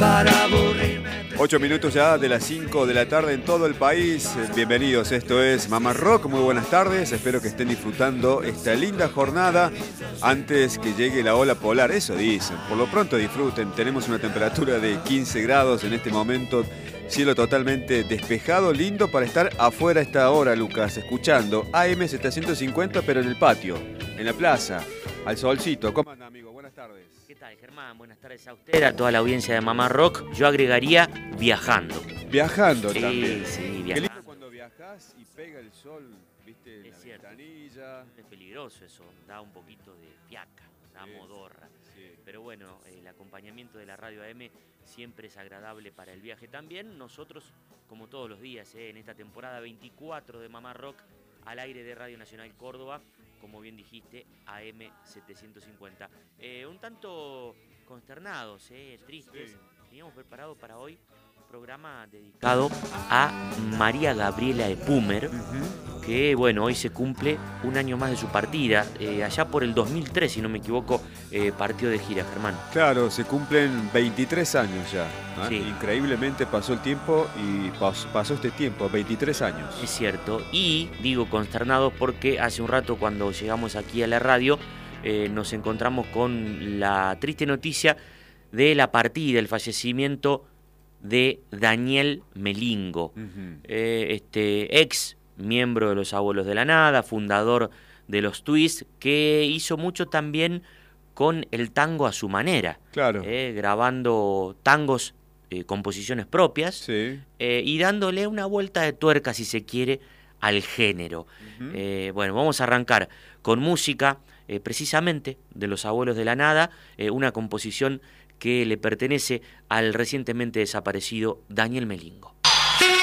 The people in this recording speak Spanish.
para aburrirme. 8 minutos ya de las 5 de la tarde en todo el país. Bienvenidos, esto es Mamá Rock. Muy buenas tardes, espero que estén disfrutando esta linda jornada antes que llegue la ola polar. Eso dicen, por lo pronto disfruten. Tenemos una temperatura de 15 grados en este momento. Cielo totalmente despejado, lindo para estar afuera a esta hora, Lucas, escuchando AM 750, pero en el patio, en la plaza, al solcito. ¿Cómo anda, amigo? Buenas tardes. ¿Qué tal, Germán? Buenas tardes a usted, a toda la audiencia de Mamá Rock. Yo agregaría viajando. Viajando Sí, también. sí, Qué viajando. lindo cuando viajás y pega el sol, viste, en Es la cierto. ventanilla. Es peligroso eso, da un poquito de fiaca, da Sí, modorra. sí. Pero bueno, el acompañamiento de la radio AM siempre es agradable para el viaje. También nosotros, como todos los días, en esta temporada 24 de Mamá Rock, al aire de Radio Nacional Córdoba, como bien dijiste, AM 750. Un tanto consternados, tristes. Sí. Teníamos preparado para hoy un programa dedicado a María Gabriela Epumer, que bueno, hoy se cumple un año más de su partida. Allá por el 2003, si no me equivoco, partió de gira, Germán. Claro, se cumplen 23 años ya. ¿Ah? Sí. Increíblemente pasó el tiempo y pasó este tiempo, 23 años. Es cierto, y digo consternados porque hace un rato cuando llegamos aquí a la radio nos encontramos con la triste noticia de la partida, el fallecimiento de Daniel Melingo, ex miembro de los Abuelos de la Nada, fundador de los Twists, que hizo mucho también con el tango a su manera, Claro. grabando tangos, composiciones propias, Sí. y dándole una vuelta de tuerca, si se quiere, al género. Bueno, vamos a arrancar con música, precisamente de los Abuelos de la Nada, una composición que le pertenece al recientemente desaparecido Daniel Melingo.